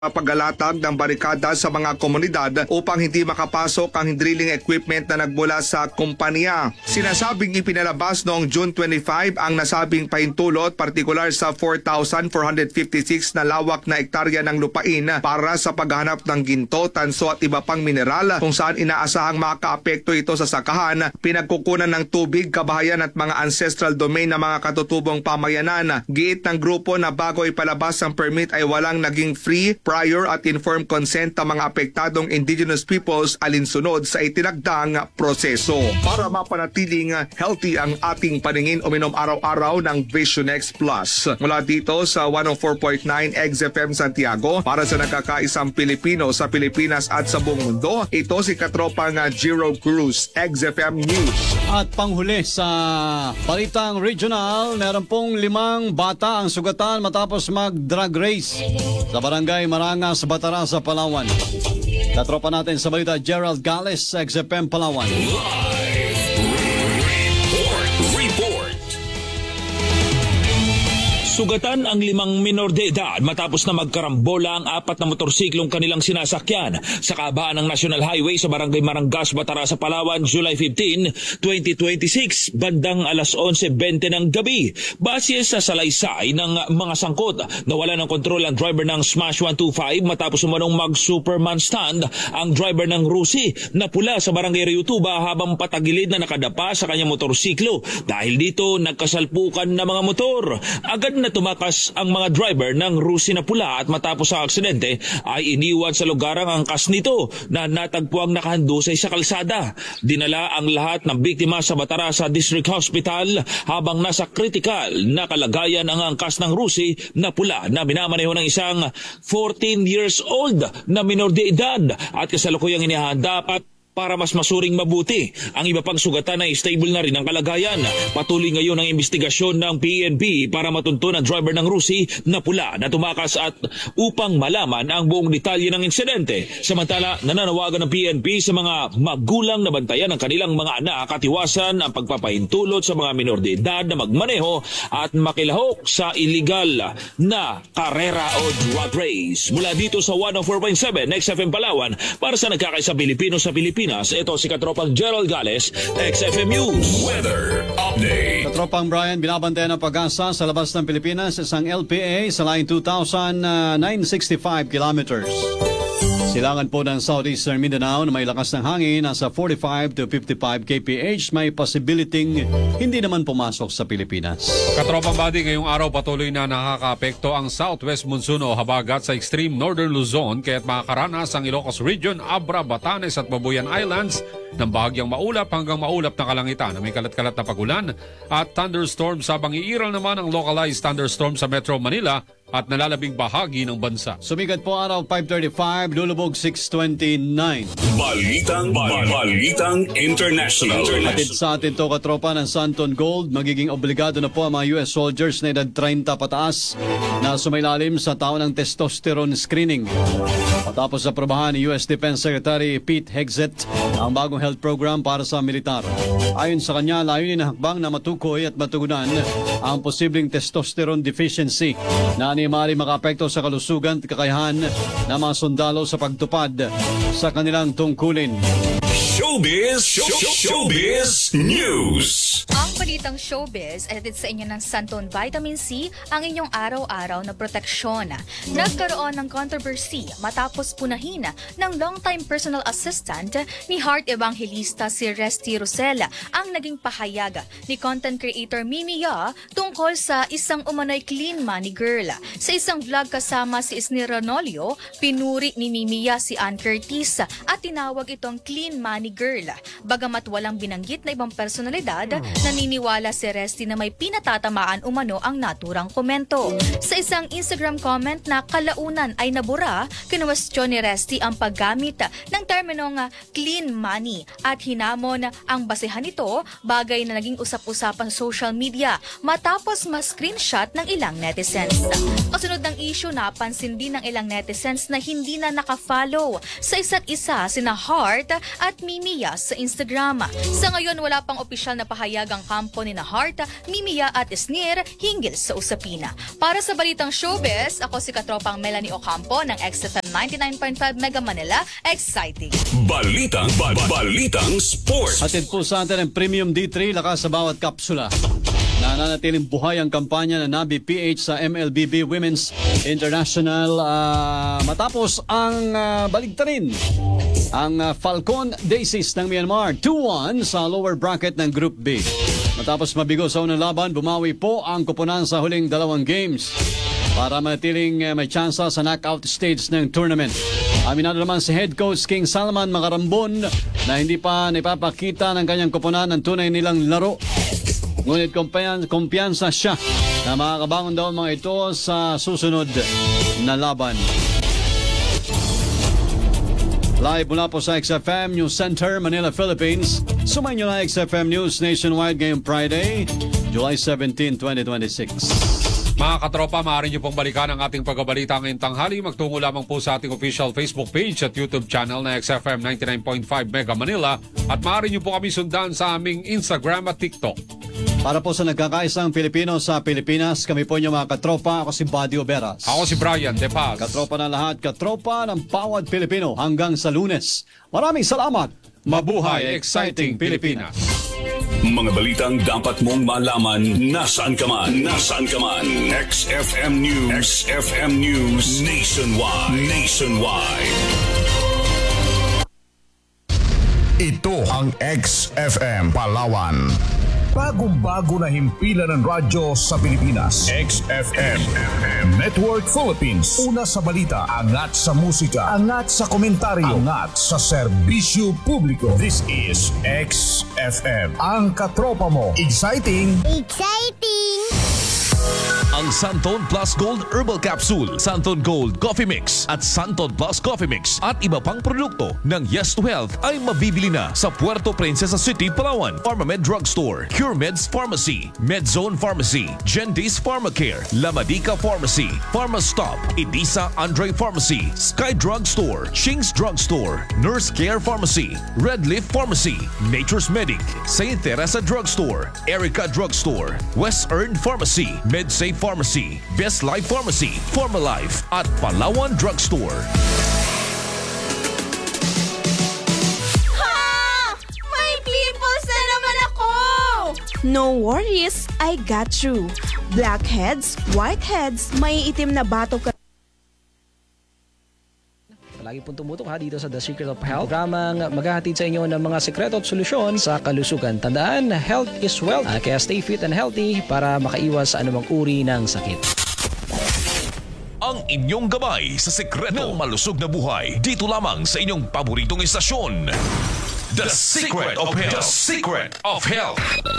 paggalatag ng barikada sa mga komunidad upang hindi makapasok ang drilling equipment na nagmula sa kumpanya. Sinasabing ipinalabas noong June 25 ang nasabing pahintulot, partikular sa 4,456 na lawak na ektarya ng lupain para sa paghahanap ng ginto, tanso at iba pang mineral kung saan inaasahang makaapekto ito sa sakahan, pinagkukunan ng tubig, kabahayan at mga ancestral domain ng mga katutubong pamayanan. Giit ng grupo na bago ipalabas ang permit ay walang naging free, prior at informed consent ang mga apektadong indigenous peoples alinsunod sa itinagdang proseso. Para mapanatiling healthy ang ating paningin, uminom araw-araw ng Vision X Plus. Mula dito sa 104.9 XFM Santiago, para sa nagkakaisang Pilipino sa Pilipinas at sa buong mundo, ito si katropang Jiro Cruz, XFM News. At panghuli sa Balitang Regional, meron pong 5 bata ang sugatan matapos mag-drag race sa barangay Marangas, Batarasa, Palawan. Katropa natin sa balita, Gerald Gales, XFM Palawan. Report. Sugatan ang 5 minor de edad matapos na magkarambola ang 4 na motorsiklong kanilang sinasakyan sa kahabaan ng National Highway sa barangay Marangas, Batarasa, Palawan, July 15, 2026, bandang alas 11:20 ng gabi. Base sa salaysay ng mga sangkot, nawala ng kontrol ang driver ng Smash 125 matapos umanong mag-Superman stand ang driver ng Rusi na pula sa barangay Riyutuba habang patagilid na nakadapa sa kanyang motorsiklo. Dahil dito, nagkasalpukan na mga motor. Agad na tumakas ang mga driver ng Rusi na pula at matapos ang aksidente ay iniwan sa lugar ang angkas nito na natagpuang nakahandusay sa kalsada. Dinala ang lahat ng biktima sa Batarasa District Hospital habang nasa kritikal na kalagayan ang angkas ng Rusi na pula na minamaneho ng isang 14 years old na minor de edad at kasalukuyang inihahanda para mas masuring mabuti. Ang iba pang sugatan ay stable na rin ang kalagayan. Patuloy ngayon ang investigasyon ng PNP para matunton ang driver ng Rusi na pula na tumakas at upang malaman ang buong detalye ng insidente. Samantala, nananawagan ng PNP sa mga magulang na bantayan ang kanilang mga anak at iwasan ang pagpapahintulot sa mga minor de edad na magmaneho at makilahok sa illegal na karera o drag race. Mula dito sa 104.7 XFM Palawan, para sa nagkakaisa Pilipino sa Pilipinas, ito si Katropang Gerald Gales, XFM News. Weather Update. Katropang Brian, binabantayan ng pag-asa sa labas ng Pilipinas, isang LPA sa line 2,965 kilometers. Silangan po ng Southeastern Mindanao na may lakas ng hangin nasa 45 to 55 kph, may possibility hindi naman pumasok sa Pilipinas. Katropang Badi, ngayong araw patuloy na nakakaapekto ang southwest monsoon o habagat sa extreme northern Luzon, kaya't makakaranas ang Ilocos Region, Abra, Batanes at Babuyan Islands ng bahagyang maulap hanggang maulap na kalangitan na may kalat-kalat na pagulan at thunderstorms, habang iiral naman ang localized thunderstorm sa Metro Manila at nalalabing bahagi ng bansa. Sumikat po araw 5:35, lulubog 6:29. Balitang International. Atid sa atin to, katropa ng Santon Gold, magiging obligado na po ang mga US soldiers na edad 30 pataas na sumailalim sa taon ng testosterone screening. Matapos aprobahan ni US Defense Secretary Pete Hegseth ang bagong health program para sa militar. Ayon sa kanya, layunin ng hakbang na matukoy at matugunan ang posibleng testosterone deficiency na maaari makaapekto sa kalusugan at kakayahan ng mga sundalo sa pagtupad sa kanilang tungkulin. Showbiz News. Ang balitang showbiz ay hatid sa inyo ng Santon Vitamin C, ang inyong araw-araw na proteksyon. Nagkaroon ng controversy matapos punahin ng longtime personal assistant ni Heart Evangelista si Resty Rosella ang naging pahayag ni content creator Mimi Ya tungkol sa isang umano'y clean money girl. Sa isang vlog kasama si Isni Ranolio, pinuri ni Mimi Ya si Ann Curtis at tinawag itong clean money girl. Bagamat walang binanggit na ibang personalidad, naniniwala si Resty na may pinatatamaan umano ang naturang komento. Sa isang Instagram comment na kalaunan ay nabura, kinuwestiyon ni Resty ang paggamit ng terminong clean money at hinamon ang basehan nito, bagay na naging usap-usapan sa social media matapos ma-screenshot ng ilang netizens. Kasunod ng issue, napansin din ng ilang netizens na hindi na nakafollow sa isa't isa sina Heart at Mimi Ya sa Instagram. Sa ngayon, wala pang opisyal na pahayag pahayag ang kampo ni Hart, Mimia at Isnir hinggil sa usapina. Para sa balitang showbiz, ako si katropang Melanie Ocampo ng XFM 99.5 Mega Manila. Exciting! Balitang sports. Hatid po sa atin ang Premium D3, lakas sa bawat kapsula. Nananatiling buhay ang kampanya ng Nabi PH sa MLBB Women's International matapos ang baligtarin ang Falcon Daisies ng Myanmar 2-1 sa lower bracket ng Group B. Matapos mabigo sa unang laban, bumawi po ang koponan sa huling 2 games para manatiling may tsansa sa knockout stage ng tournament. Aminado naman si head coach King Salman Makarambon na hindi pa naipapakita ng kanyang koponan ang tunay nilang laro. Ngunit kumpiyansa siya na makakabangon daw ang mga ito sa susunod na laban. Live mula po sa XFM News Center, Manila, Philippines. Sumayin nyo na XFM News Nationwide ngayong Friday, July 17, 2026. Mga katropa, maaari niyo pong balikan ang ating pagbabalita ngayong tanghali. Magtungo lamang po sa ating official Facebook page at YouTube channel na XFM 99.5 Mega Manila at maaari niyo po kami sundan sa aming Instagram at TikTok. Para po sa nagkakaisang Pilipino sa Pilipinas, kami po niyo mga katropa. Ako si Buddy Oberas. Ako si Brian De Paz. Katropa na lahat, katropa ng bawat Pilipino hanggang sa Lunes. Maraming salamat. Mabuhay, exciting Pilipinas. Mga balitang dapat mong malaman nasaan ka man. XFM News Nationwide. Ito ang XFM Palawan. Bagong-bago na himpilan ng radyo sa Pilipinas. XFM Network Philippines. Una sa balita, angat sa musika, angat sa komentaryo, angat sa serbisyo publiko. This is XFM. Ang katropa mo. Exciting! Ang Santon Plus Gold Herbal Capsule, Santon Gold Coffee Mix at Santon Plus Coffee Mix at iba pang produkto ng Yes to Health ay mabibili na sa Puerto Princesa City, Palawan, Pharmamed Drugstore, CureMeds Pharmacy, Medzone Pharmacy, Gentis Pharmacare, Lamadica Pharmacy, Pharmastop, Edisa Andre Pharmacy, Sky Drugstore, Ching's Drugstore, Nurse Care Pharmacy, Red Leaf Pharmacy, Nature's Medic, St. Teresa Drugstore, Erica Drugstore, West Earn Pharmacy, MedSafe Pharmacy, Best Life Pharmacy, Pharmalife at Palawan Drugstore. May pimples na naman ako! No worries, I got you. Blackheads, whiteheads, may itim na bato ka. Lagi pong tumutok ha dito sa The Secret of Health. Programang maghahatid sa inyo ng mga sekreto at solusyon sa kalusugan. Tandaan, health is wealth. Kaya stay fit and healthy para makaiwas sa anumang uri ng sakit. Ang inyong gabay sa sekretong malusog na buhay dito lamang sa inyong paboritong istasyon. The Secret of Health. The Secret of Health.